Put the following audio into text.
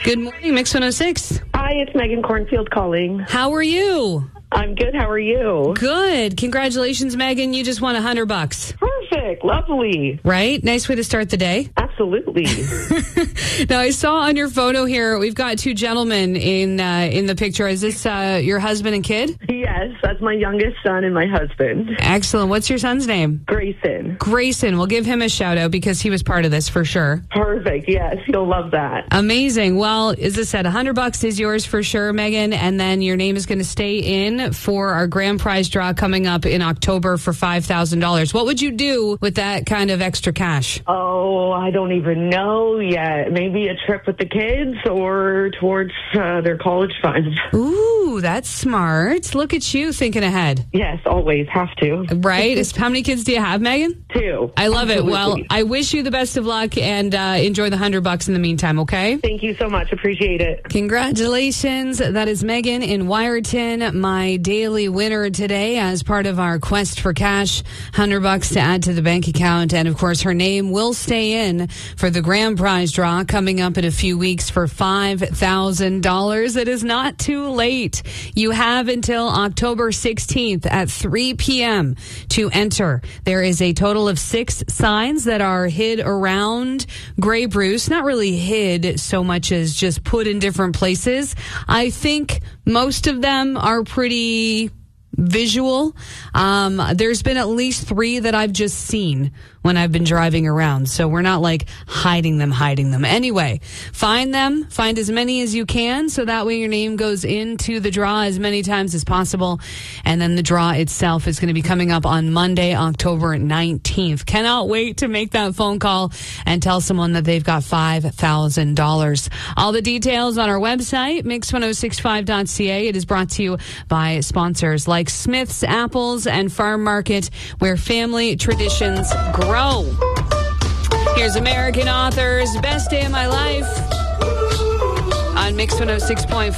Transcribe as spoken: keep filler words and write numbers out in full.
Good morning, Mix one oh six. Hi, it's Megan Cornfield calling. How are you? I'm good. How are you? Good. Congratulations, Megan. You just won a hundred bucks. Perfect. Lovely. Right? Nice way to start the day. Absolutely. Now, I saw on your photo here, we've got two gentlemen in uh, in the picture. Is this uh, your husband and kid? Yes, that's my youngest son and my husband. Excellent. What's your son's name? Grayson. Grayson. We'll give him a shout out because he was part of this for sure. Perfect. Yes, he'll love that. Amazing. Well, as I said, a hundred bucks is yours for sure, Megan. And then your name is going to stay in for our grand prize draw coming up in October for five thousand dollars. What would you do with that kind of extra cash? Oh, I don't even know yet. Maybe a trip with the kids or towards uh, their college funds. Ooh, that's smart. Look at you thinking ahead. Yes, always have to. Right? How many kids do you have, Megan? Two. I love Absolutely. it. Well, I wish you the best of luck and uh, enjoy the hundred bucks in the meantime, okay? Thank you so much. Appreciate it. Congratulations. That is Megan in Wyerton, my daily winner today as part of our quest for cash. Hundred bucks to add to the bank account. And of course, her name will stay in for the grand prize draw coming up in a few weeks for five thousand dollars. It is not too late. You have until October sixteenth at three p.m. to enter. There is a total of six signs that are hid around Grey Bruce. Not really hid so much as just put in different places. I think most of them are pretty visual. Um, there's been at least three that I've just seen when I've been driving around. So we're not like hiding them, hiding them. Anyway, find them, find as many as you can. So that way your name goes into the draw as many times as possible. And then the draw itself is going to be coming up on Monday, October nineteenth. Cannot wait to make that phone call and tell someone that they've got five thousand dollars. All the details on our website, mix ten sixty-five dot c a. It is brought to you by sponsors like Smith's Apples and Farm Market, where family traditions grow. Here's American Authors' Best Day of My Life on Mix one oh six point five.